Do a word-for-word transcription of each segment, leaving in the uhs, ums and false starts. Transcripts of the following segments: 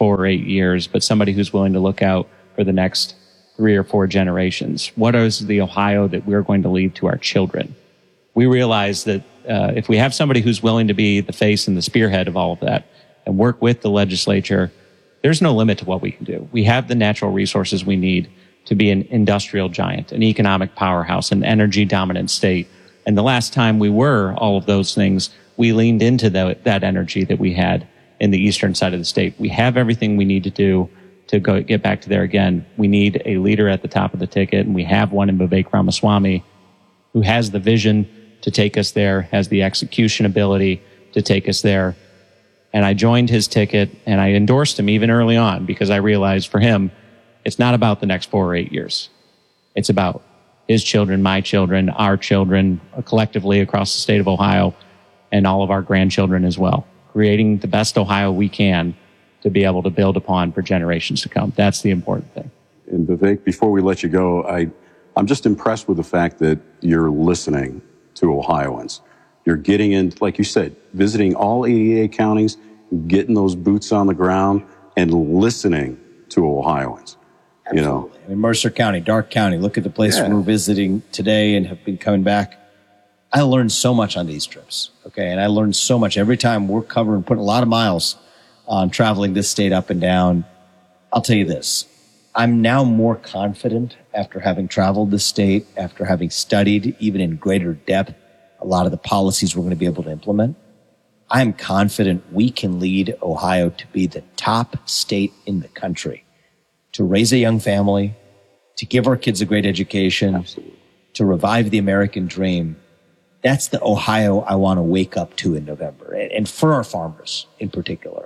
four or eight years, but somebody who's willing to look out for the next three or four generations. What is the Ohio that we're going to leave to our children? We realize that uh, if we have somebody who's willing to be the face and the spearhead of all of that and work with the legislature, there's no limit to what we can do. We have the natural resources we need to be an industrial giant, an economic powerhouse, an energy dominant state. And the last time we were all of those things, we leaned into the, that energy that we had in the eastern side of the state. We have everything we need to do to go get back to there again. We need a leader at the top of the ticket, and we have one in Vivek Ramaswamy who has the vision to take us there, has the execution ability to take us there. And I joined his ticket, and I endorsed him even early on because I realized for him, it's not about the next four or eight years. It's about his children, my children, our children, collectively across the state of Ohio, and all of our grandchildren as well. Creating the best Ohio we can to be able to build upon for generations to come. That's the important thing. And Vivek, before we let you go, I, I'm just impressed with the fact that you're listening to Ohioans. You're getting in, like you said, visiting all eighty-eight counties, getting those boots on the ground, and listening to Ohioans. Absolutely. You know, I mean, Mercer County, Darke County, look at the place yeah. we're visiting today and have been coming back. I learned so much on these trips, okay? And I learned so much every time we're covering, putting a lot of miles on traveling this state up and down. I'll tell you this. I'm now more confident after having traveled this state, after having studied even in greater depth a lot of the policies we're going to be able to implement. I'm confident we can lead Ohio to be the top state in the country, to raise a young family, to give our kids a great education, Absolutely. To revive the American dream. That's the Ohio I want to wake up to in November, and for our farmers in particular.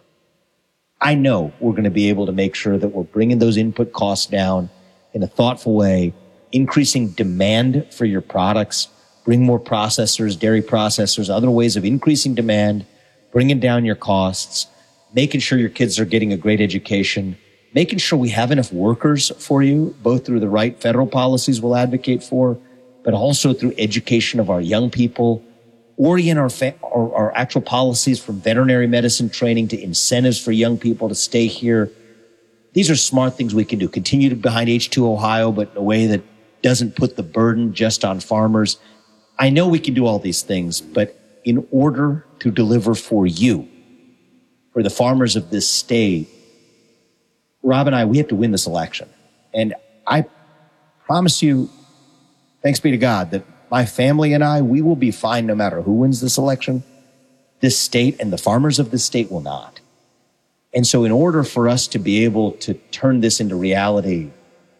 I know we're going to be able to make sure that we're bringing those input costs down in a thoughtful way, increasing demand for your products, bring more processors, dairy processors, other ways of increasing demand, bringing down your costs, making sure your kids are getting a great education, making sure we have enough workers for you, both through the right federal policies we'll advocate for, but also through education of our young people, orient our, fa- our, our actual policies from veterinary medicine training to incentives for young people to stay here. These are smart things we can do. Continue to behind H two Ohio, but in a way that doesn't put the burden just on farmers. I know we can do all these things, but in order to deliver for you, for the farmers of this state, Rob and I, we have to win this election. And I promise you, thanks be to God, that my family and I, we will be fine no matter who wins this election. This state and the farmers of this state will not. And so in order for us to be able to turn this into reality,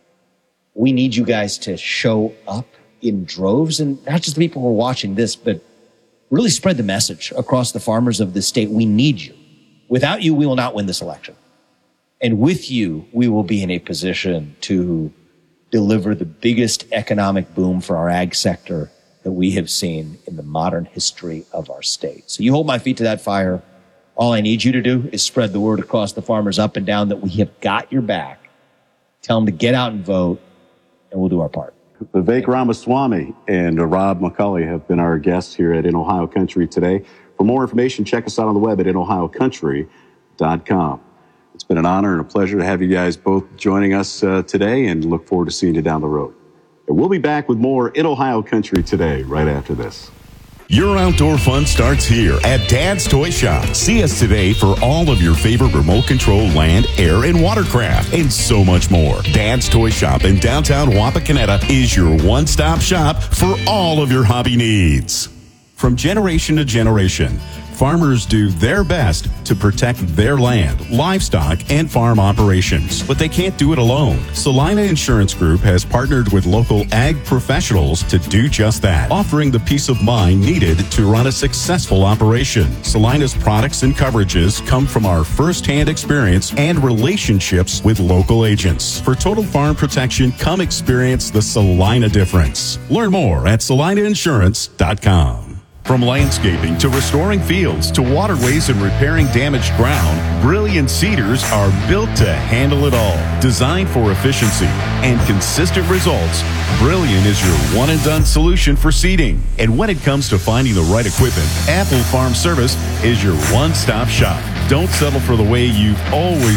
we need you guys to show up in droves, and not just the people who are watching this, but really spread the message across the farmers of this state. We need you. Without you, we will not win this election. And with you, we will be in a position to deliver the biggest economic boom for our ag sector that we have seen in the modern history of our state. So you hold my feet to that fire. All I need you to do is spread the word across the farmers up and down that we have got your back. Tell them to get out and vote, and we'll do our part. Vivek Ramaswamy and uh, Rob McCulley have been our guests here at In Ohio Country today. For more information, check us out on the web at in ohio country dot com. It's been an honor and a pleasure to have you guys both joining us uh, today, and look forward to seeing you down the road. And we'll be back with more In Ohio Country today, right after this. Your outdoor fun starts here at Dad's Toy Shop. See us today for all of your favorite remote control land, air, and watercraft, and so much more. Dad's Toy Shop in downtown Wapakoneta is your one-stop shop for all of your hobby needs. From generation to generation, farmers do their best to protect their land, livestock, and farm operations, but they can't do it alone. Salina Insurance Group has partnered with local ag professionals to do just that, offering the peace of mind needed to run a successful operation. Salina's products and coverages come from our first-hand experience and relationships with local agents. For total farm protection, come experience the Salina difference. Learn more at salina insurance dot com. From landscaping to restoring fields to waterways and repairing damaged ground, Brilliant Seeders are built to handle it all. Designed for efficiency and consistent results, Brilliant is your one-and-done solution for seeding. And when it comes to finding the right equipment, Apple Farm Service is your one-stop shop. Don't settle for the way you've always done it.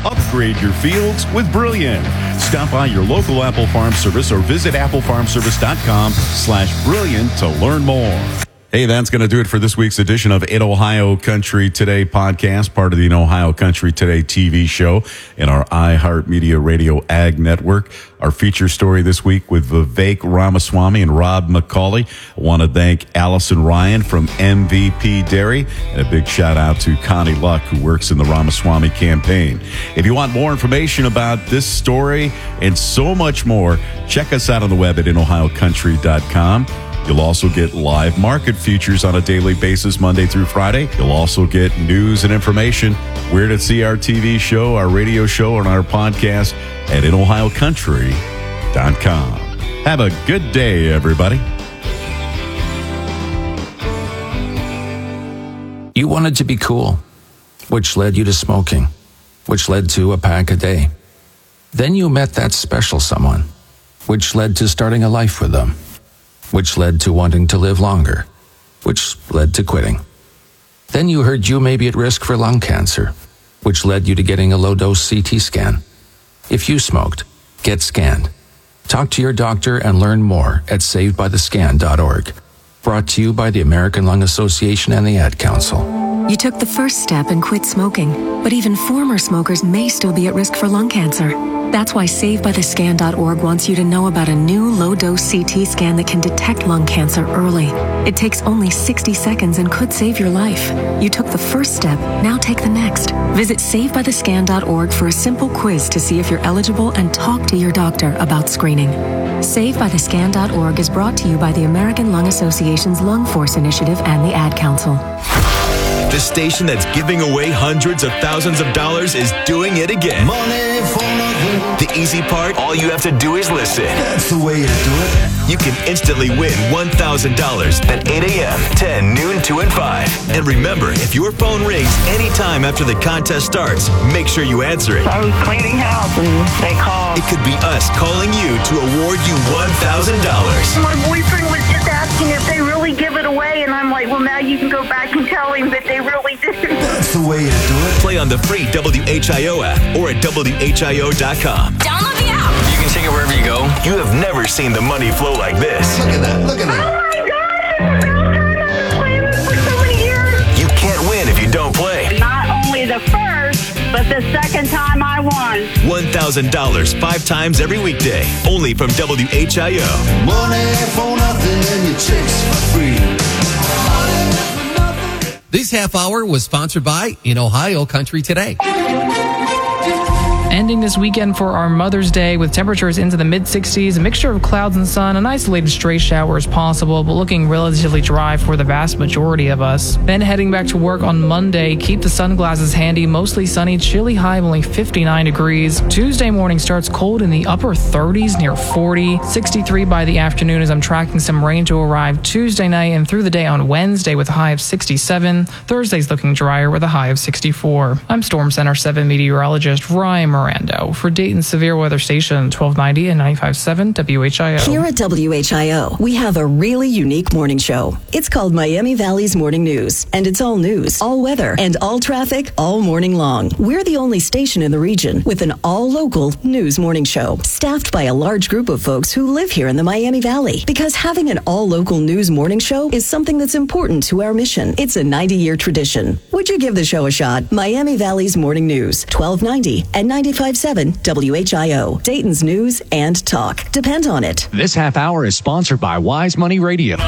Upgrade your fields with Brilliant. Stop by your local Apple Farm Service or visit apple farm service dot com slash brilliant to learn more. Hey, that's going to do it for this week's edition of In Ohio Country Today podcast, part of the In Ohio Country Today T V show in our iHeartMedia Radio Ag Network. Our feature story this week with Vivek Ramaswamy and Rob McCauley. I want to thank Allison Ryan from M V P Dairy, and a big shout out to Connie Luck, who works in the Ramaswamy campaign. If you want more information about this story and so much more, check us out on the web at in ohio country dot com. You'll also get live market futures on a daily basis, Monday through Friday. You'll also get news and information where to see our T V show, our radio show, and our podcast at in ohio country dot com. Have a good day, everybody. You wanted to be cool, which led you to smoking, which led to a pack a day. Then you met that special someone, which led to starting a life with them, which led to wanting to live longer, which led to quitting. Then you heard you may be at risk for lung cancer, which led you to getting a low-dose C T scan. If you smoked, get scanned. Talk to your doctor and learn more at saved by the scan dot org. Brought to you by the American Lung Association and the Ad Council. You took the first step and quit smoking, but even former smokers may still be at risk for lung cancer. That's why saved by the scan dot org wants you to know about a new low-dose C T scan that can detect lung cancer early. It takes only sixty seconds and could save your life. You took the first step, now take the next. Visit saved by the scan dot org for a simple quiz to see if you're eligible and talk to your doctor about screening. saved by the scan dot org is brought to you by the American Lung Association's Lung Force Initiative and the Ad Council. The station that's giving away hundreds of thousands of dollars is doing it again. Money for nothing. The easy part, all you have to do is listen. That's the way to do it. You can instantly win one thousand dollars at eight a.m., ten, noon, two, and five. And remember, if your phone rings anytime after the contest starts, make sure you answer it. I was cleaning house and they called. It could be us calling you to award you one thousand dollars. My boyfriend was just asking if they really give it away, and I'm like, well, now you can go back and tell him that they really did. That's the way to do it. Play on the free W H I O app or at W H I O dot com. Download the app. You can take it wherever you go. You have never seen the money flow like this. Look at that. Look at that. Oh, my God. I've been playing this for so many years. You can't win if you don't play. Not only the first, but the second time I won. one thousand dollars five times every weekday. Only from W H I O. Money for nothing and your chicks for free. This half hour was sponsored by In Ohio Country Today. Ending this weekend for our Mother's Day with temperatures into the mid sixties, a mixture of clouds and sun, an isolated stray shower is possible, but looking relatively dry for the vast majority of us. Then heading back to work on Monday, keep the sunglasses handy, mostly sunny, chilly high of only fifty-nine degrees. Tuesday morning starts cold in the upper thirties near forty, sixty-three by the afternoon as I'm tracking some rain to arrive Tuesday night and through the day on Wednesday with a high of sixty-seven. Thursday's looking drier with a high of sixty-four. I'm Storm Center seven meteorologist Ryan Miranda for Dayton's Severe Weather Station, twelve ninety and ninety-five point seven W H I O. Here at W H I O, we have a really unique morning show. It's called Miami Valley's Morning News, and it's all news, all weather, and all traffic all morning long. We're the only station in the region with an all-local news morning show, staffed by a large group of folks who live here in the Miami Valley. Because having an all-local news morning show is something that's important to our mission. It's a ninety-year tradition. Would you give the show a shot? Miami Valley's Morning News, twelve ninety and ninety-five point seven W H I O. Dayton's news and talk. Depend on it. This half hour is sponsored by Wise Money Radio.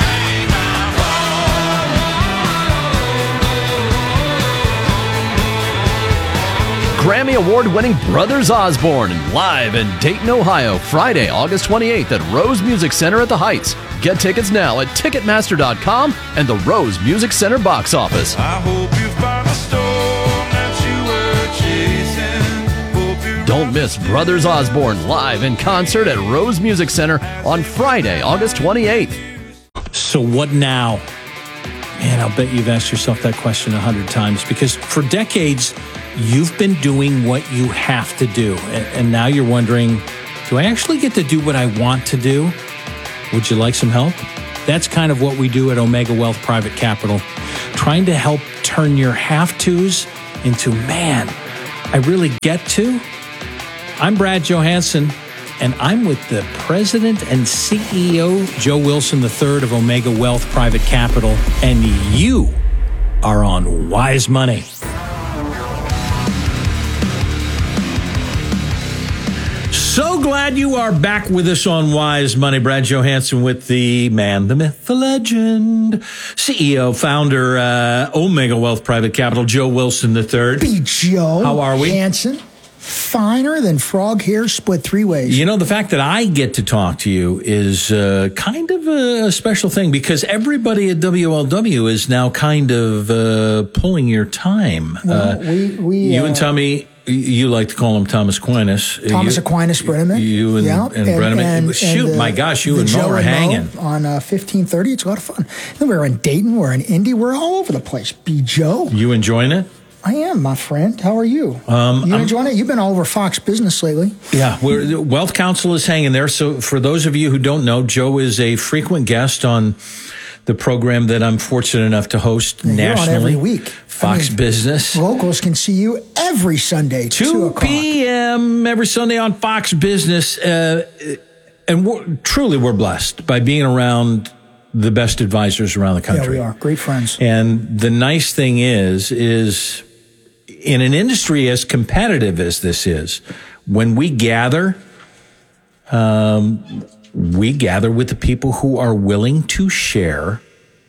Grammy Award-winning Brothers Osborne live in Dayton, Ohio, Friday, August twenty-eighth at Rose Music Center at the Heights. Get tickets now at Ticketmaster dot com and the Rose Music Center box office. I hope you found a storm that you were chasing. Don't miss Brothers Osborne live in concert at Rose Music Center on Friday, August twenty-eighth. So what now? Man, I'll bet you've asked yourself that question a hundred times, because for decades, you've been doing what you have to do. And now you're wondering, do I actually get to do what I want to do? Would you like some help? That's kind of what we do at Omega Wealth Private Capital, trying to help turn your have-tos into, man, I really get to? I'm Brad Johansson, and I'm with the president and C E O, Joe Wilson the third of Omega Wealth Private Capital, and you are on Wise Money. So glad you are back with us on Wise Money. Brad Johansson with the man, the myth, the legend, C E O, founder, uh, Omega Wealth Private Capital, Joe Wilson the third. Be Joe. How are we? Hanson. Finer than frog hair split three ways. You know, the fact that I get to talk to you is uh, kind of a special thing because everybody at W L W is now kind of uh, pulling your time. Well, uh, we, we, you uh, and Tommy, you like to call him Thomas Aquinas. Thomas you, Aquinas Brenneman. You and, yeah. and, and Brenneman. And, Shoot, and, uh, my gosh, you the and Mo Joe are and hanging. Mo on uh, fifteen thirty. It's a lot of fun. Then we're in Dayton. We're in Indy. We're all over the place. Be Joe. You enjoying it? I am, my friend. How are you? Um, you I'm, enjoying it? You've been all over Fox Business lately. Yeah, we're, Wealth Council is hanging there. So for those of you who don't know, Joe is a frequent guest on the program that I'm fortunate enough to host yeah, nationally. You're on every week. Fox I mean, Business. Locals can see you every Sunday, two p.m. every Sunday on Fox Business. Uh, and we're, truly, we're blessed by being around the best advisors around the country. Yeah, we are. Great friends. And the nice thing is, is in an industry as competitive as this is, when we gather, um, we gather with the people who are willing to share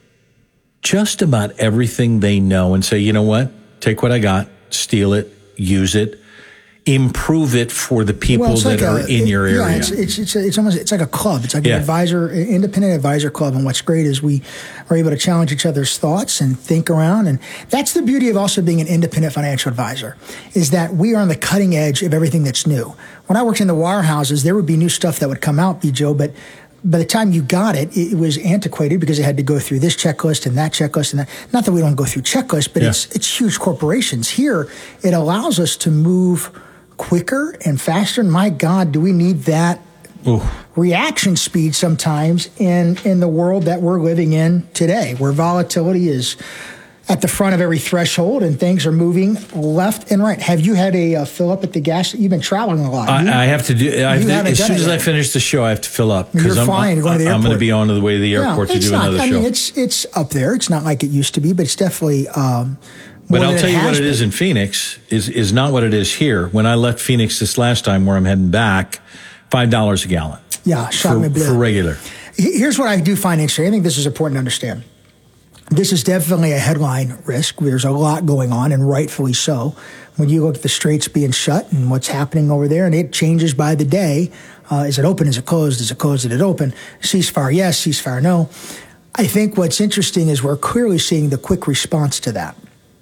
just about everything they know and say, you know what, take what I got, steal it, use it, improve it for the people well, that like are a, in your it, area. Yeah, it's it's it's, it's almost it's like a club. It's like yeah. an advisor, an independent advisor club. And what's great is we are able to challenge each other's thoughts and think around. And that's the beauty of also being an independent financial advisor, is that we are on the cutting edge of everything that's new. When I worked in the wirehouses, there would be new stuff that would come out, B. Joe, but by the time you got it, it was antiquated because it had to go through this checklist and that checklist and that. Not that we don't go through checklists, but yeah. it's it's huge corporations. Here, it allows us to move quicker and faster. And my God, do we need that Ooh. reaction speed sometimes in, in the world that we're living in today, where volatility is at the front of every threshold and things are moving left and right. Have you had a uh, fill up at the gas? You've been traveling a lot. I, you, I have to do, I have to, as soon as I finish the show, I have to fill up. You're I'm, fine. You're going to the I'm airport. going to be on the way to the airport yeah, to do not, another I show. mean, it's, it's up there. It's not like it used to be, but it's definitely, um, But I'll tell it you what it been. is in Phoenix is is not what it is here. When I left Phoenix this last time, where I'm heading back, five dollars a gallon. Yeah, shot for, me blue. for regular. Here's what I do find interesting. I think this is important to understand. This is definitely a headline risk. There's a lot going on, and rightfully so. When you look at the straits being shut and what's happening over there, and it changes by the day. Uh, is it open? Is it closed? Is it closed? Is it open? Ceasefire, yes. Ceasefire, no. I think what's interesting is we're clearly seeing the quick response to that.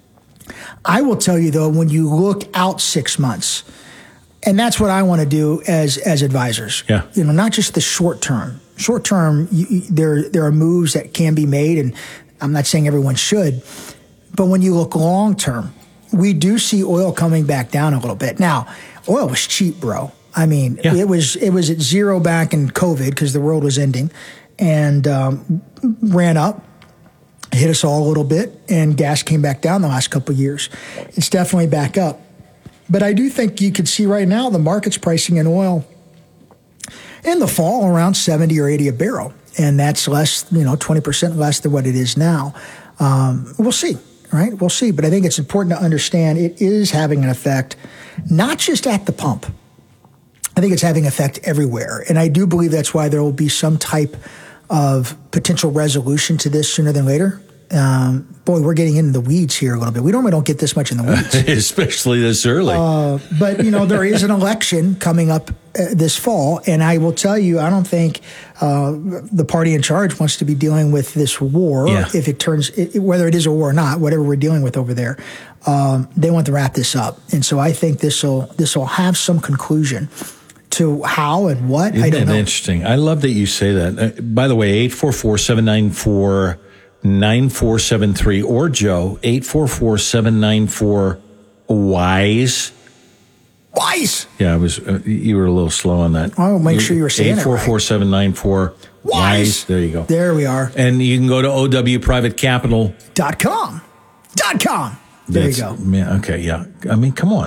I will tell you, though, when you look out six months, and that's what I want to do as as advisors. Yeah. You know, not just the short term. Short term, you, you, there there are moves that can be made, and I'm not saying everyone should, but when you look long term, we do see oil coming back down a little bit. Now, oil was cheap, bro. I mean, yeah. it was it was at zero back in COVID because the world was ending, and um, ran up. Hit us all a little bit, and gas came back down the last couple of years. It's definitely back up. But I do think you could see right now the market's pricing in oil in the fall around seventy or eighty a barrel. And that's less, you know, twenty percent less than what it is now. Um, we'll see, right? We'll see. But I think it's important to understand it is having an effect, not just at the pump. I think it's having effect everywhere. And I do believe that's why there will be some type of potential resolution to this sooner than later. Um, boy, we're getting into the weeds here a little bit. We normally don't get this much in the weeds. Especially this early. Uh, but, you know, there is an election coming up uh, this fall. And I will tell you, I don't think uh, the party in charge wants to be dealing with this war. Yeah. If it turns, it, whether it is a war or not, whatever we're dealing with over there, um, they want to wrap this up. And so I think this will this will have some conclusion to how and what. Isn't I don't that know. Interesting. I love that you say that. Uh, by the way, eight four four, seven nine four, nine four seven three or Joe, eight four four, seven nine four, WISE. WISE. Yeah, I was. Uh, you were a little slow on that. I'll make sure you were saying it right. eight four four, seven nine four, WISE. There you go. There we are. And you can go to O W Private Capital dot com. Dot com. There That's, you go. Man, okay, yeah. I mean, come on.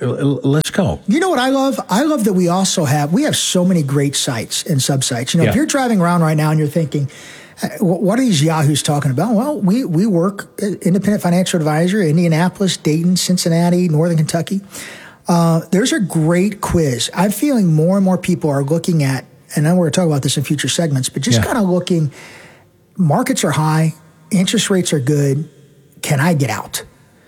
let's go. You know what I love? I love that we also have, we have so many great sites and sub-sites. You know, Yeah. if you're driving around right now and you're thinking, uh, wh- what are these yahoos talking about? Well, we, we work uh, independent financial advisor, Indianapolis, Dayton, Cincinnati, Northern Kentucky. Uh, there's a great quiz. I'm feeling more and more people are looking at, and I want to talk about this in future segments, but just Yeah. kind of looking, markets are high, interest rates are good. Can I get out?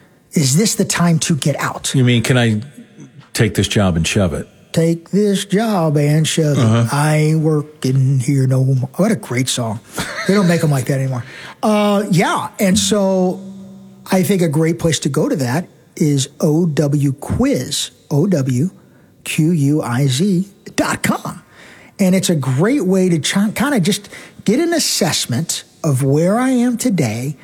Is this the time to get out? You mean, can I take this job and shove it? Take this job and shove it. Uh-huh. I ain't working here no more. What a great song. They don't make them like that anymore. Uh, yeah. And so I think a great place to go to that is O W Quiz, O W Q U I Z dot com. And it's a great way to ch- kind of just get an assessment of where I am today.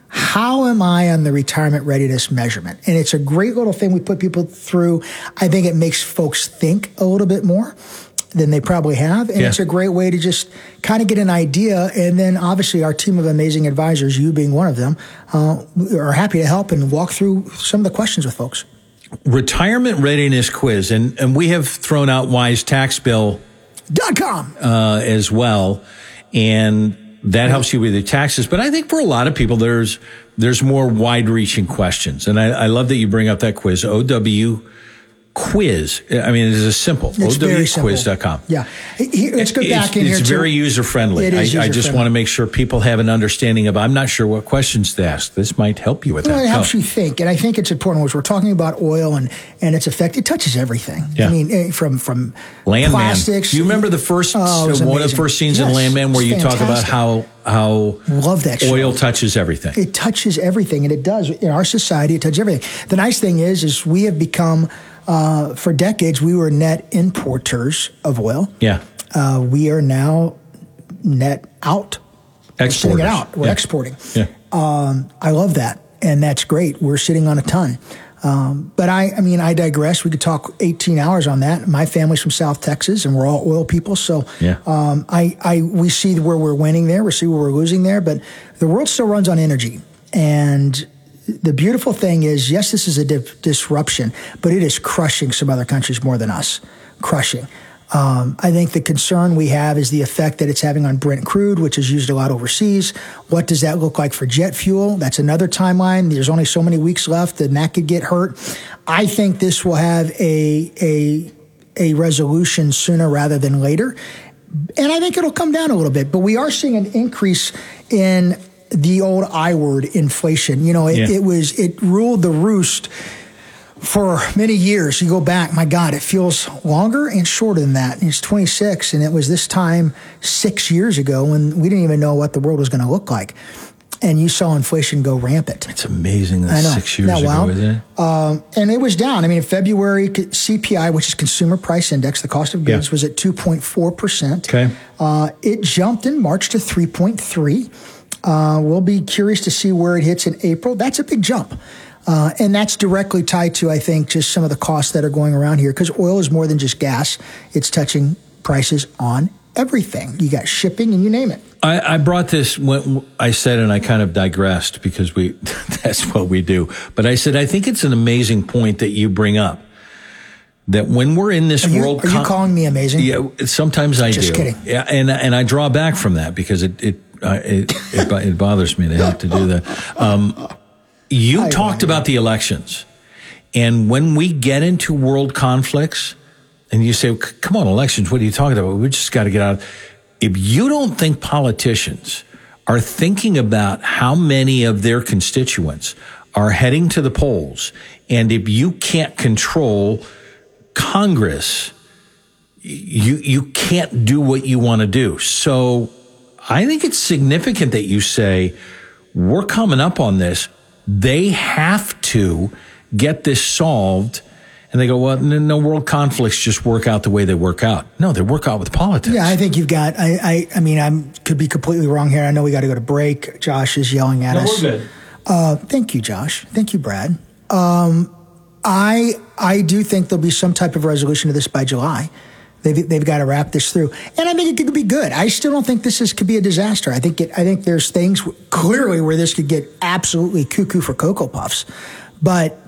How am I on the retirement readiness measurement? And it's a great little thing we put people through. I think it makes folks think a little bit more than they probably have. And Yeah. it's a great way to just kind of get an idea. And then obviously our team of amazing advisors, you being one of them, uh, are happy to help and walk through some of the questions with folks. Retirement readiness quiz. And, and we have thrown out wise tax bill dot com uh, as well. And that helps you with your taxes. But I think for a lot of people, there's there's more wide-reaching questions. And I, I love that you bring up that quiz, O W Quiz. I mean, it is a simple, It's O very W simple. quiz dot com. Yeah. Here, let's go It's- back in it's here. too. very user-friendly. It is I, I just user-friendly. want to make sure people have an understanding of, I'm not sure what questions to ask. This might help you with Well, that. it helps Go. you think, and I think it's important. Which we're talking about oil and, and its effect. It touches everything. Yeah. I mean, eh, from from Landman. plastics. Do you remember the first Oh, it was one of the amazing. first scenes in Yes, Landman where you it's talk about fantastic. how how Love that show. oil touches everything? It touches everything, and it does in our society. It touches everything. The nice thing is, is we have become uh, for decades we were net importers of oil. Yeah. Uh, we are now net out. We're sending Exporters. it out. We're Yeah. exporting. Yeah. Um, I love that, and that's great. We're sitting on a ton. Um, but I, I mean, I digress. We could talk eighteen hours on that. My family's from South Texas, and we're all oil people. So, Yeah. um, I, I, we see where we're winning there. We see where we're losing there. But the world still runs on energy. And the beautiful thing is, yes, this is a di- disruption, but it is crushing some other countries more than us. Crushing. Um, I think the concern we have is the effect that it's having on Brent crude, which is used a lot overseas. What does that look like for jet fuel? That's another timeline. There's only so many weeks left, and that could get hurt. I think this will have a a a resolution sooner rather than later, and I think it'll come down a little bit. But we are seeing an increase in the old I word, inflation. You know, it, Yeah. it was it ruled the roost for many years. You go back, my God, it feels longer and shorter than that. And it's twenty-six, and it was this time six years ago when we didn't even know what the world was going to look like. And you saw inflation go rampant. It's amazing I that know. six years Isn't that ago, wild? isn't it? Um, and it was down. I mean, in February, C P I, which is Consumer Price Index, the cost of goods, Yeah. was at two point four percent. Okay. Uh, it jumped in March to three point three. Uh, we'll be curious to see where it hits in April. That's a big jump. Uh, and that's directly tied to, I think, just some of the costs that are going around here, because oil is more than just gas. It's touching prices on everything. You got shipping and you name it. I, I brought this when I said, and I kind of digressed because we that's what we do. But I said, I think it's an amazing point that you bring up. That when we're in this Are you, world, are you con- calling me amazing? Yeah, sometimes I Just do. kidding. Yeah, and and I draw back from that because it it uh, it, it, it bothers me to have to do that. Um, you I talked know. about the elections, and when we get into world conflicts, and you say, "Come on, elections! What are you talking about? We just got to get out." If you don't think politicians are thinking about how many of their constituents are heading to the polls, and if you can't control Congress, you you can't do what you want to do. So I think it's significant that you say, we're coming up on this. They have to get this solved. And they go, well, no, no world conflicts just work out the way they work out. No, they work out with politics. Yeah, I think you've got, I, I, I mean, I could be completely wrong here. I know we got to go to break. Josh is yelling at No, us. we're good. Uh, thank you, Josh. Thank you, Brad. Um, I, I do think there'll be some type of resolution to this by July. They've, they've got to wrap this through. And I think it could be good. I still don't think this is, could be a disaster. I think it, I think there's things clearly where this could get absolutely cuckoo for Cocoa Puffs. But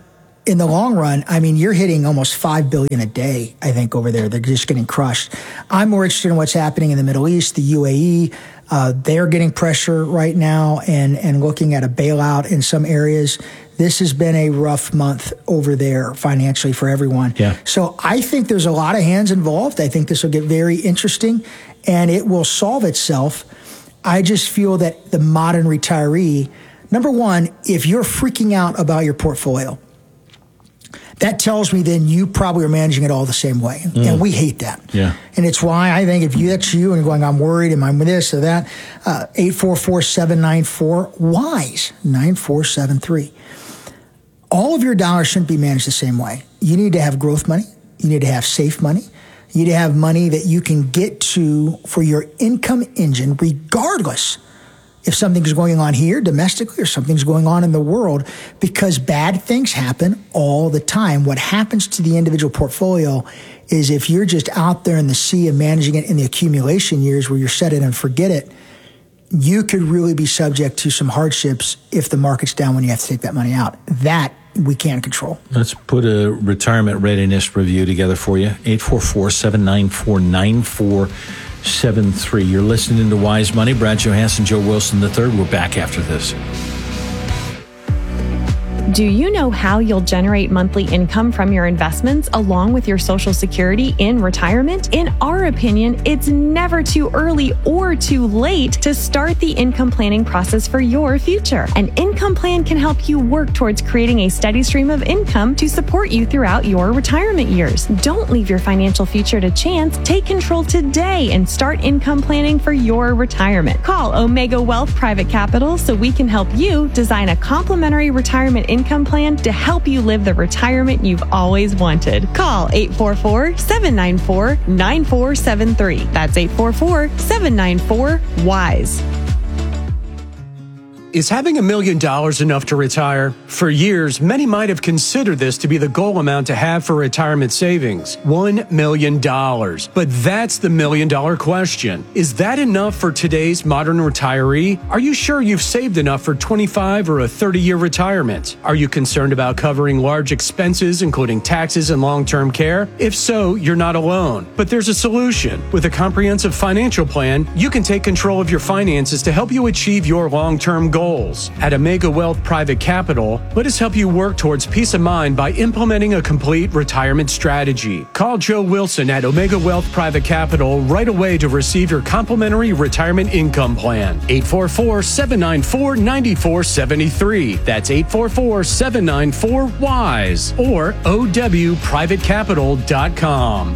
in the long run, I mean, you're hitting almost five billion a day, I think, over there. They're just getting crushed. I'm more interested in what's happening in the Middle East, the U A E. Uh, they're getting pressure right now and, and looking at a bailout in some areas. This has been a rough month over there financially for everyone. Yeah. So I think there's a lot of hands involved. I think this will get very interesting and it will solve itself. I just feel that the modern retiree, number one, if you're freaking out about your portfolio, that tells me then you probably are managing it all the same way. Mm. And we hate that. Yeah. And it's why I think if you, that's you and going, I'm worried, am I with this or that, uh, eight four four, seven nine four, WISE, nine four seven three. All of your dollars shouldn't be managed the same way. You need to have growth money. You need to have safe money. You need to have money that you can get to for your income engine, regardless if something's going on here domestically or something's going on in the world, because bad things happen all the time. What happens to the individual portfolio is if you're just out there in the sea of managing it in the accumulation years where you're set it and forget it, you could really be subject to some hardships if the market's down when you have to take that money out. That we can't control. Let's put a retirement readiness review together for you. eight four four, seven nine four, nine four seven three. You're listening to Wise Money. Brad Johansson, Joe Wilson the third. We're back after this. Do you know how you'll generate monthly income from your investments along with your Social Security in retirement? In our opinion, it's never too early or too late to start the income planning process for your future. An income plan can help you work towards creating a steady stream of income to support you throughout your retirement years. Don't leave your financial future to chance. Take control today and start income planning for your retirement. Call Omega Wealth Private Capital so we can help you design a complimentary retirement income income plan to help you live the retirement you've always wanted. Call eight four four, seven nine four, nine four seven three. That's eight four four, seven nine four, WISE. Is having a million dollars enough to retire? For years, many might have considered this to be the goal amount to have for retirement savings. One million dollars. But that's the million dollar question. Is that enough for today's modern retiree? Are you sure you've saved enough for twenty-five or a thirty year retirement? Are you concerned about covering large expenses, including taxes and long-term care? If so, you're not alone. But there's a solution. With a comprehensive financial plan, you can take control of your finances to help you achieve your long-term goals. Goals. At Omega Wealth Private Capital, let us help you work towards peace of mind by implementing a complete retirement strategy. Call Joe Wilson at Omega Wealth Private Capital right away to receive your complimentary retirement income plan. eight four four, seven nine four, nine four seven three. That's eight four four, seven nine four, WISE or O W private capital dot com.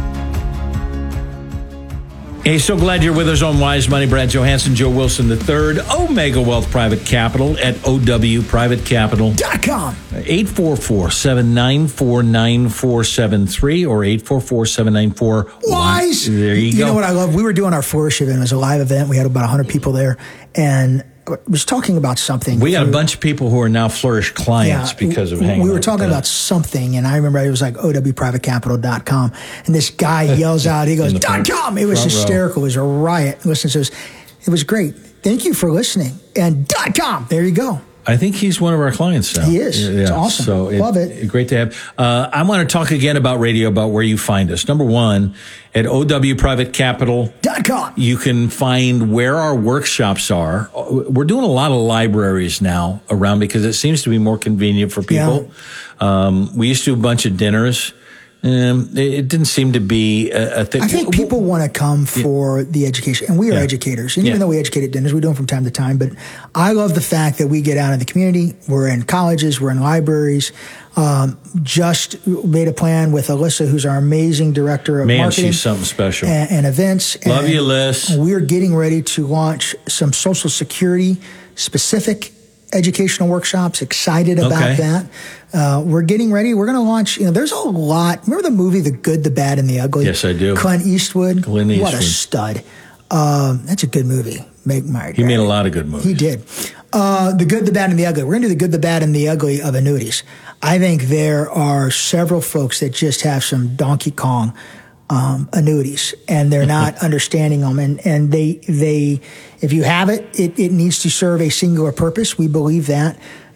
Hey, so glad you're with us on Wise Money. Brad Johansson, Joe Wilson the third, Omega Wealth Private Capital at O W private capital dot com. eight four four, seven nine four, nine four seven three or eight four four, seven nine four, WISE. There you, you go. You know what I love? We were doing our Flourish event. It was a live event. We had about one hundred people there. And I was talking about something. We got a bunch of people who are now Flourish clients yeah, because of hanging We were out talking with about something, and I remember it was like O W private capital dot com. And this guy yells out, he goes, dot com. It was hysterical. Row. It was a riot. Listen, so it was, it was great. Thank you for listening. And dot com. There you go. I think he's one of our clients now. He is. Yeah, it's awesome. So Love it. it. Great to have. Uh, I want to talk again about radio, about where you find us. Number one, at O W private capital dot com. You can find where our workshops are. We're doing a lot of libraries now around because it seems to be more convenient for people. Yeah. Um, we used to do a bunch of dinners. Um, it didn't seem to be a, a thing. I think people want to come for yeah. the education, and we are yeah. educators. And yeah. even though we educate at dinners, we do them from time to time. But I love the fact that we get out in the community. We're in colleges, we're in libraries. Um, just made a plan with Alyssa, who's our amazing director of Man, marketing. Man, she's something special. And, and events. Love and you, Liz. We're getting ready to launch some Social Security specific educational workshops. Excited about okay. that. Uh, we're getting ready. We're going to launch, you know, there's a lot. Remember the movie, The Good, the Bad, and the Ugly? Yes, I do. Clint Eastwood. Clint Eastwood. What a stud. Um, that's a good movie. Make my He made a lot of good movies. He did. Uh, the Good, the Bad, and the Ugly. We're going to do The Good, the Bad, and the Ugly of annuities. I think there are several folks that just have some Donkey Kong um, annuities, and they're not understanding them. And, and they, they, if you have it, it, it needs to serve a singular purpose. We believe that.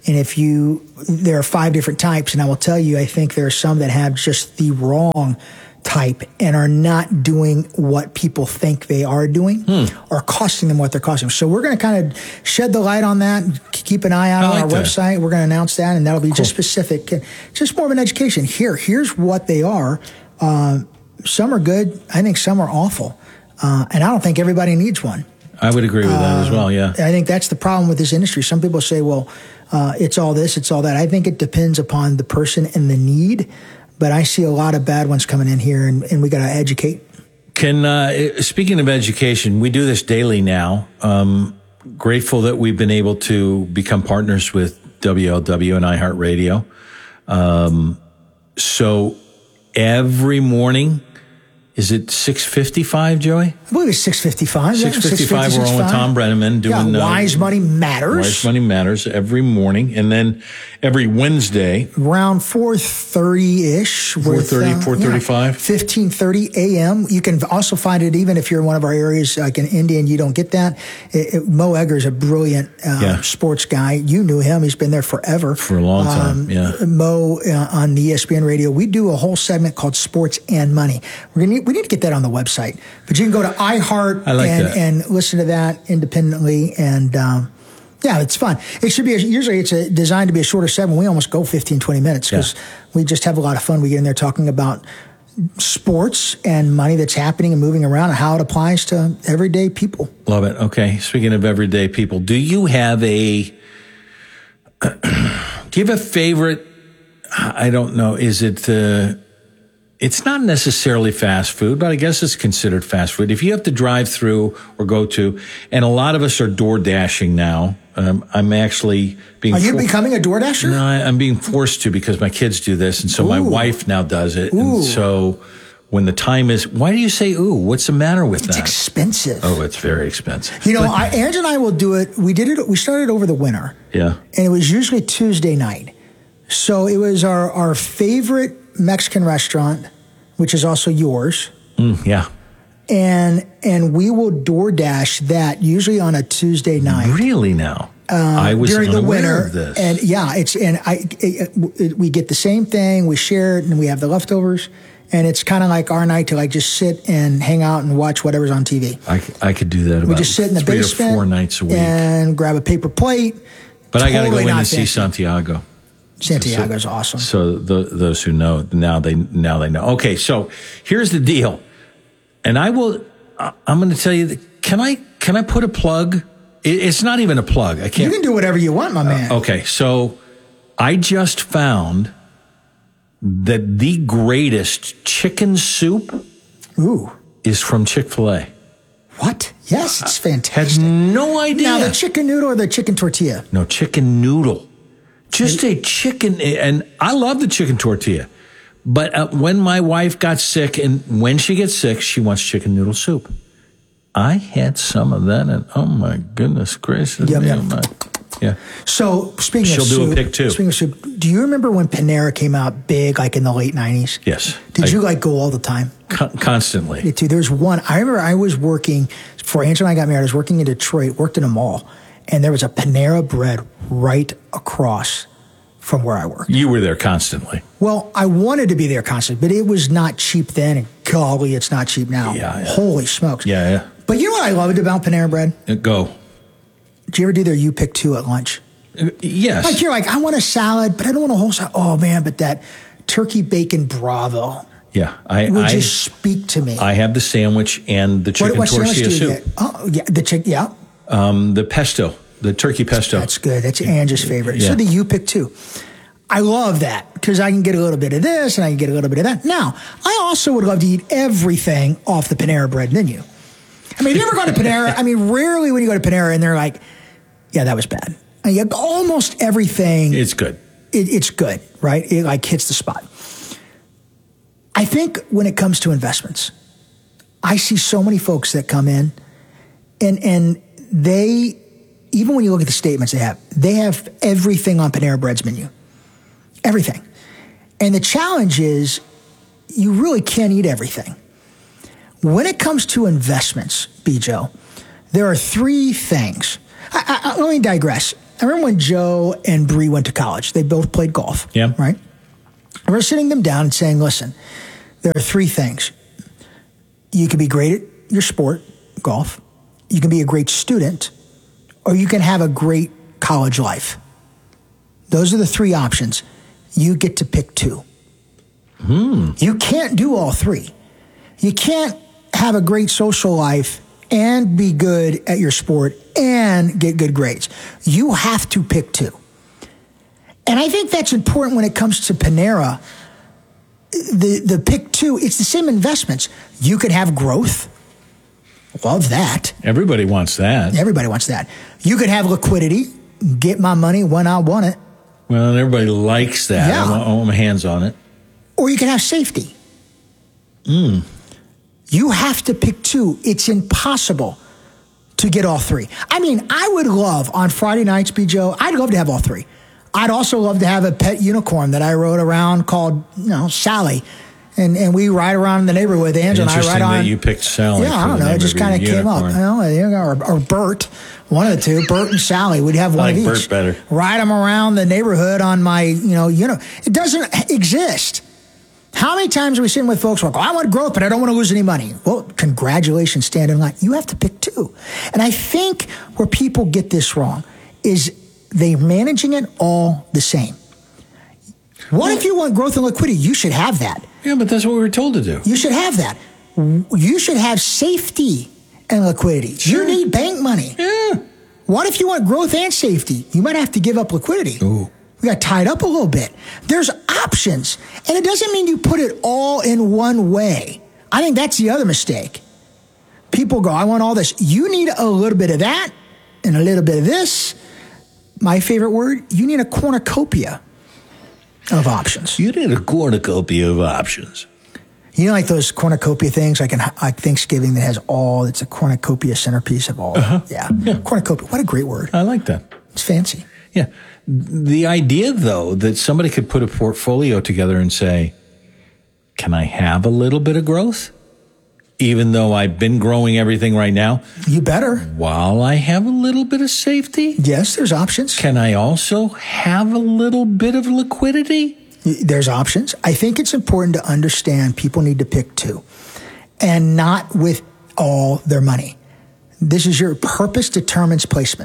And if you, there are five different types, and I will tell you, I think there are some that have just the wrong type and are not doing what people think they are doing Hmm. or costing them what they're costing. So we're going to kind of shed the light on that. Keep an eye out I on like our that. website. We're going to announce that, and that'll be just specific, just more of an education. Here, here's what they are. Uh, some are good. I think some are awful. Uh, and I don't think everybody needs one. I would agree with that as well, yeah. I think that's the problem with this industry. Some people say, well, uh, it's all this, it's all that. I think it depends upon the person and the need. But I see a lot of bad ones coming in here, and, and we got to educate. Can uh, speaking of education, we do this daily now. Um, grateful that we've been able to become partners with W L W and iHeartRadio. Um, so every morning, is it six fifty-five, Joey? I believe it's six fifty-five. six fifty-five, we're on with Tom Brenneman doing yeah, Wise uh, Money Matters. Wise Money Matters every morning. And then every Wednesday, Around four thirty-ish. four thirty, four thirty-five? fifteen thirty a.m. You can also find it even if you're in one of our areas, like in India, and you don't get that. It, it, Mo Egger's a brilliant uh, Yeah. sports guy. You knew him. He's been there forever. For a long time, yeah. Mo uh, on the E S P N radio. We do a whole segment called Sports and Money. We're gonna need, we need to get that on the website. But you can go to iHeart I like and, that. and listen to that independently. And um, yeah, it's fun. It should be, a, usually it's a, designed to be a shorter segment. We almost go fifteen, twenty minutes because we just have a lot of fun. We get in there talking about sports and money that's happening and moving around and how it applies to everyday people. Love it. Okay. Speaking of everyday people, do you have a, do you have a favorite? I don't know. Is it, uh, it's not necessarily fast food, but I guess it's considered fast food. If you have to drive through or go to, and a lot of us are door dashing now. Um, I'm actually being. Are you for- becoming a door dasher? No, I, I'm being forced to because my kids do this, and so my Ooh. wife now does it. Ooh. And so when the time is, why do you say ooh? What's the matter with It's that? expensive. Oh, it's very expensive. You know, But- I, Ange and I will do it. We did it. We started over the winter. yeah. And it was usually Tuesday night. So it was our, our favorite Mexican restaurant, which is also yours. Mm, yeah. And and we will DoorDash that usually on a Tuesday night. Really now? Uh, I was during the unaware winter, of this. and yeah, it's and I it, it, we get the same thing. We share it, and we have the leftovers, and it's kind of like our night to like just sit and hang out and watch whatever's on T V. I, c- I could do that about We just sit in the three basement or four nights a week. and grab a paper plate. But I got to go Totally in not and see fancy. Santiago. Santiago's awesome. So the, those who know now they now they know. Okay, so here's the deal, and I will. I- I'm going to tell you. That, can I can I put a plug? It, it's not even a plug. I You can't. can do whatever you want, my man. Okay, so I just found that the greatest chicken soup Ooh. is from Chick-fil-A. What? Yes, it's fantastic. Had no idea. Now, the chicken noodle or the chicken tortilla? No, chicken noodle. Just a chicken, and I love the chicken tortilla. But uh, when my wife got sick, and when she gets sick, she wants chicken noodle soup. I had some of that, and oh my goodness gracious. Yum, me, yum. my- Yeah. So, speaking She'll of do a soup, pick, too. Speaking of soup, do you remember when Panera came out big, like in the late nineties? Yes. Did I- you like go all the time? Con- constantly. Me too. There's one. I remember I was working before Angela and I got married. I was working in Detroit, worked in a mall, and there was a Panera Bread right across from where I worked. You were there constantly. Well, I wanted to be there constantly, but it was not cheap then. And golly, it's not cheap now. Yeah, yeah. Holy smokes! Yeah, yeah. But you know what I loved about Panera Bread? Uh, Go. Did you ever do their You Pick Two at lunch? Uh, Yes. Like you're like, I want a salad, but I don't want a whole salad. Oh man, but that turkey bacon Bravo Yeah. I, would I, just speak to me. I have the sandwich and the what chicken what sandwich tortilla do you soup. get? Oh yeah, the chick. Yeah, Um, the pesto, the turkey pesto. that's good. That's Angie's favorite. Yeah. So the You Pick Two. I love that because I can get a little bit of this and I can get a little bit of that. Now, I also would love to eat everything off the Panera Bread menu. I mean, you ever go to Panera? I mean, rarely when you go to Panera and they're like, yeah, that was bad. I mean, almost everything. It's good. It, it's good, right? It like hits the spot. I think when it comes to investments, I see so many folks that come in and, and they, even when you look at the statements they have, they have everything on Panera Bread's menu. Everything. And the challenge is you really can't eat everything. When it comes to investments, B. Joe, there are three things. I, I, let me digress. I remember when Joe and Bree went to college. They both played golf. Yeah. Right? We're sitting them down and saying, listen, there are three things. You can be great at your sport, golf. You can be a great student, or you can have a great college life. Those are the three options. You get to pick two. Hmm. You can't do all three. You can't have a great social life and be good at your sport and get good grades. You have to pick two. And I think that's important when it comes to Panera. The the pick two, it's the same investments. You could have growth. Love that. Everybody wants that. Everybody wants that. You could have liquidity. Get my money when I want it. Well, everybody likes that. Yeah. I want, I want my hands on it. Or you can have safety. Mm. You have to pick two. It's impossible to get all three. I mean, I would love on Friday nights, B. Joe, I'd love to have all three. I'd also love to have a pet unicorn that I rode around called, you know, Sally. And and we ride around in the neighborhood with Angela and I ride on. That you picked Sally. Yeah, I don't know. It just kind of came up. You know, or, or Bert, one of the two, Bert and Sally. We'd have one I like of each. Bert better. Ride them around the neighborhood on my, you know, you know. It doesn't exist. How many times are we sitting with folks who are like, oh, I want growth, but I don't want to lose any money? Well, congratulations, stand in line. You have to pick two. And I think where people get this wrong is they're managing it all the same. What well, if you want growth and liquidity? You should have that. Yeah, but that's what we were told to do. You should have that. You should have safety and liquidity. Sure. You need bank money. Yeah. What if you want growth and safety? You might have to give up liquidity. Ooh. We got tied up a little bit. There's options. And it doesn't mean you put it all in one way. I think that's the other mistake. People go, I want all this. You need a little bit of that and a little bit of this. My favorite word, you need a cornucopia of options. You need a cornucopia of options. You know, like those cornucopia things, like in like Thanksgiving, that has all, it's a cornucopia centerpiece of all. Uh-huh. Yeah. yeah. Cornucopia. What a great word. I like that. It's fancy. Yeah. The idea, though, that somebody could put a portfolio together and say, can I have a little bit of growth? Even though I've been growing everything right now. You better. While I have a little bit of safety. Yes, there's options. Can I also have a little bit of liquidity? There's options. I think it's important to understand people need to pick two and not with all their money. This is your purpose determines placement.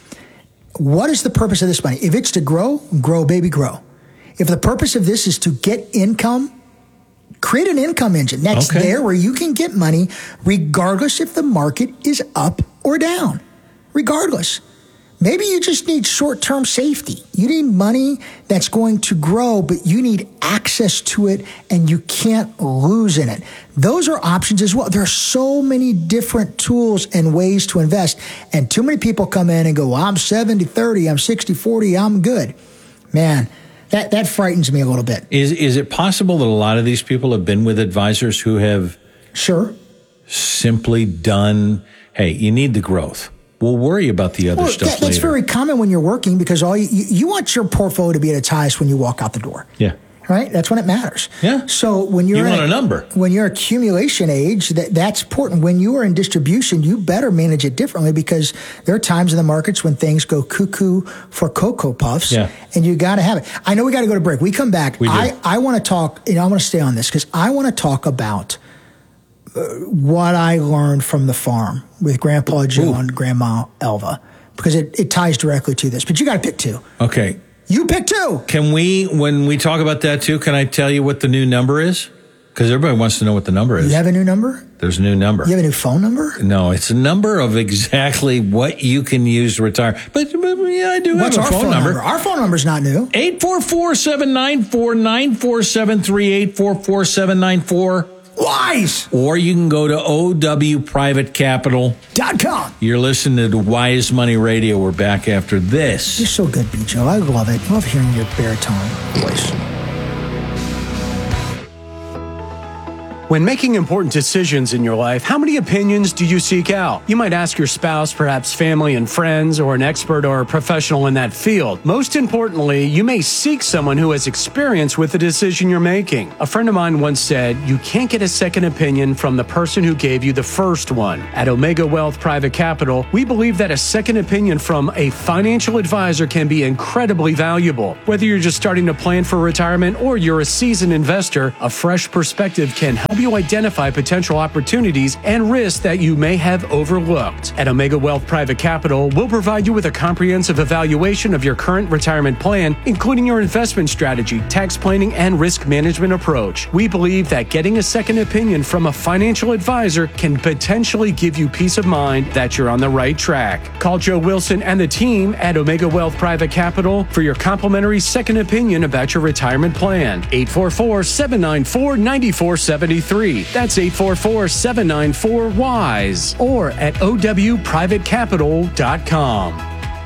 What is the purpose of this money? If it's to grow, grow, baby, grow. If the purpose of this is to get income, create an income engine that's okay. there where you can get money regardless if the market is up or down. Regardless. Maybe you just need short-term safety. You need money that's going to grow, but you need access to it and you can't lose in it. Those are options as well. There are so many different tools and ways to invest. And too many people come in and go, well, I'm seventy thirty, I'm sixty forty, I'm good. Man, that, that frightens me a little bit. Is is it possible that a lot of these people have been with advisors who have sure simply done, hey, you need the growth. We'll worry about the other well, stuff that, later. That's very common when you're working because all you, you, you want your portfolio to be at its highest when you walk out the door. Yeah. Right? That's when it matters. Yeah. So when you're you want in, a number. When you're accumulation age, that, that's important. When you are in distribution, you better manage it differently because there are times in the markets when things go cuckoo for Cocoa Puffs. Yeah. And you got to have it. I know we got to go to break. We come back. We do. I, I want to talk, you know, I want to stay on this because I want to talk about uh, what I learned from the farm with Grandpa Joe Ooh. and Grandma Elva because it, it ties directly to this. But you got to pick two. Okay. You pick two. Can we, when we talk about that too, can I tell you what the new number is? Because everybody wants to know what the number is. You have a new number? There's a new number. You have a new phone number? No, it's a number of exactly what you can use to retire. But, but yeah, I do What's have a our phone, phone number. number. Our phone number's not new. eight four four, seven nine four, nine four seven three, eight four four, seven nine four. Wise. Or you can go to O W Private Capital dot com. You're listening to Wise Money Radio. We're back after this. You're so good, B. Joe. I love it. I love hearing your baritone voice. When making important decisions in your life, how many opinions do you seek out? You might ask your spouse, perhaps family and friends, or an expert or a professional in that field. Most importantly, you may seek someone who has experience with the decision you're making. A friend of mine once said, you can't get a second opinion from the person who gave you the first one. At Omega Wealth Private Capital, we believe that a second opinion from a financial advisor can be incredibly valuable. Whether you're just starting to plan for retirement or you're a seasoned investor, a fresh perspective can help you identify potential opportunities and risks that you may have overlooked. At Omega Wealth Private Capital, we'll provide you with a comprehensive evaluation of your current retirement plan, including your investment strategy, tax planning, and risk management approach. We believe that getting a second opinion from a financial advisor can potentially give you peace of mind that you're on the right track. Call Joe Wilson and the team at Omega Wealth Private Capital for your complimentary second opinion about your retirement plan. eight four four, seven nine four, nine four seven three. That's eight four four, seven nine four, W I S E or at O W private capital dot com.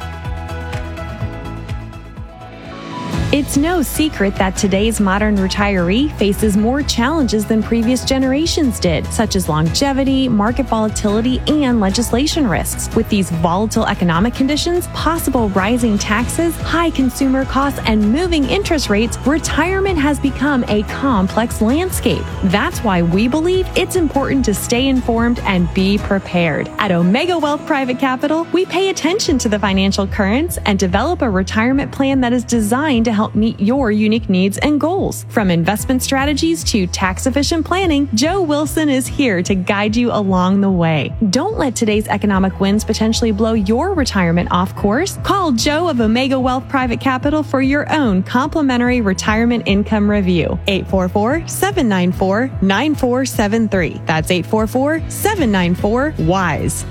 It's no secret that today's modern retiree faces more challenges than previous generations did, such as longevity, market volatility, and legislation risks. With these volatile economic conditions, possible rising taxes, high consumer costs, and moving interest rates, retirement has become a complex landscape. That's why we believe it's important to stay informed and be prepared. At Omega Wealth Private Capital, we pay attention to the financial currents and develop a retirement plan that is designed to help meet your unique needs and goals. From investment strategies to tax-efficient planning, Joe Wilson is here to guide you along the way. Don't let today's economic winds potentially blow your retirement off course. Call Joe of Omega Wealth Private Capital for your own complimentary retirement income review. eight four four, seven nine four, nine four seven three. That's eight four four, seven nine four, W I S E.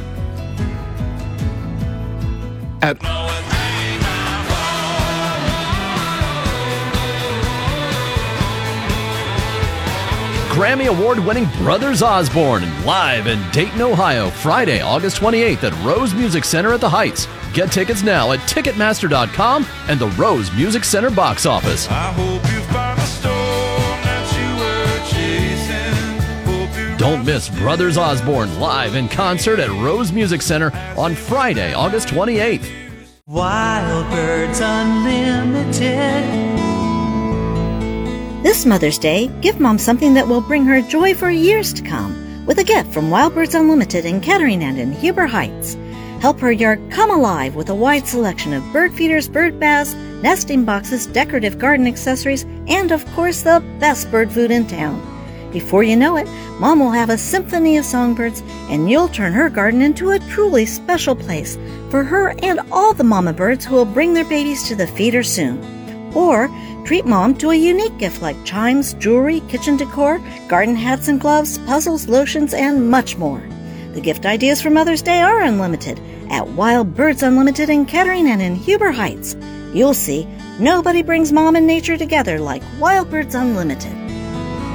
At Grammy Award-winning Brothers Osborne live in Dayton, Ohio, Friday, August twenty-eighth at Rose Music Center at the Heights. Get tickets now at Ticketmaster dot com and the Rose Music Center box office. I hope you found the storm that you were chasing. Hope you Don't miss Brothers Osborne live in concert at Rose Music Center on Friday, August twenty-eighth. Wild Birds Unlimited. This Mother's Day, give Mom something that will bring her joy for years to come with a gift from Wild Birds Unlimited in Kettering and in Huber Heights. Help her yard come alive with a wide selection of bird feeders, bird baths, nesting boxes, decorative garden accessories, and of course the best bird food in town. Before you know it, Mom will have a symphony of songbirds, and you'll turn her garden into a truly special place for her and all the mama birds who will bring their babies to the feeder soon. Or treat Mom to a unique gift like chimes, jewelry, kitchen decor, garden hats and gloves, puzzles, lotions, and much more. The gift ideas for Mother's Day are unlimited at Wild Birds Unlimited in Kettering and in Huber Heights. You'll see, nobody brings Mom and nature together like Wild Birds Unlimited.